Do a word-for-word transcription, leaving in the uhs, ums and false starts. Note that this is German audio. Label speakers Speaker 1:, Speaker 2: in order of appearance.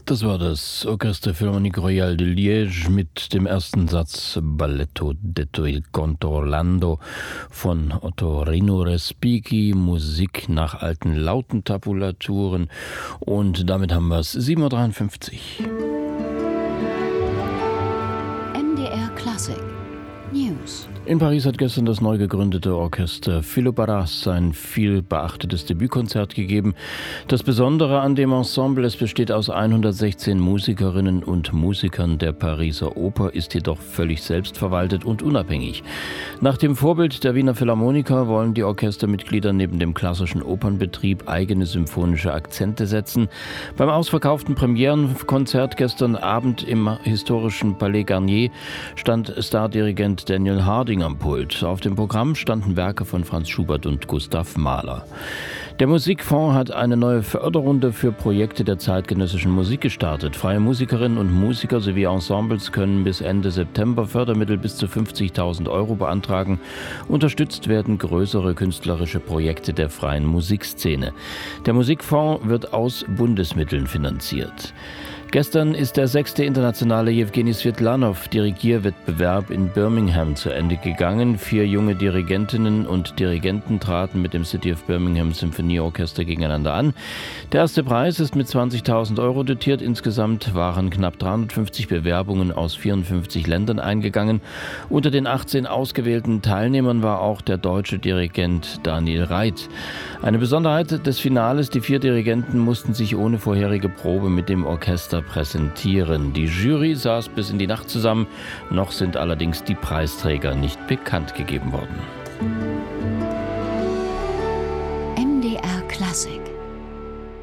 Speaker 1: Das war das Orchestre Philharmonique Royale de Liège mit dem ersten Satz Balletto detto il Conto Orlando von Ottorino Respighi, Musik nach alten Lautentabulaturen. Und damit haben wir es, sieben Uhr dreiundfünfzig.
Speaker 2: M D R Klassik News.
Speaker 1: In Paris hat gestern das neu gegründete Orchester Philippe Arras sein viel beachtetes Debütkonzert gegeben. Das Besondere an dem Ensemble, es besteht aus hundertsechzehn Musikerinnen und Musikern der Pariser Oper, ist jedoch völlig selbstverwaltet und unabhängig. Nach dem Vorbild der Wiener Philharmoniker wollen die Orchestermitglieder neben dem klassischen Opernbetrieb eigene symphonische Akzente setzen. Beim ausverkauften Premierenkonzert gestern Abend im historischen Palais Garnier stand Stardirigent Daniel Harding am Pult. Auf dem Programm standen Werke von Franz Schubert und Gustav Mahler. Der Musikfonds hat eine neue Förderrunde für Projekte der zeitgenössischen Musik gestartet. Freie Musikerinnen und Musiker sowie Ensembles können bis Ende September Fördermittel bis zu fünfzigtausend Euro beantragen. Unterstützt werden größere künstlerische Projekte der freien Musikszene. Der Musikfonds wird aus Bundesmitteln finanziert. Gestern ist der sechste internationale Jewgeni Svitlanow Dirigierwettbewerb in Birmingham zu Ende gegangen. Vier junge Dirigentinnen und Dirigenten traten mit dem City of Birmingham Symphonieorchester gegeneinander an. Der erste Preis ist mit zwanzigtausend Euro dotiert. Insgesamt waren knapp dreihundertfünfzig Bewerbungen aus vierundfünfzig Ländern eingegangen. Unter den achtzehn ausgewählten Teilnehmern war auch der deutsche Dirigent Daniel Reit. Eine Besonderheit des Finales: die vier Dirigenten mussten sich ohne vorherige Probe mit dem Orchester präsentieren. Die Jury saß bis in die Nacht zusammen. Noch sind allerdings die Preisträger nicht bekannt gegeben worden.
Speaker 2: M D R Klassik.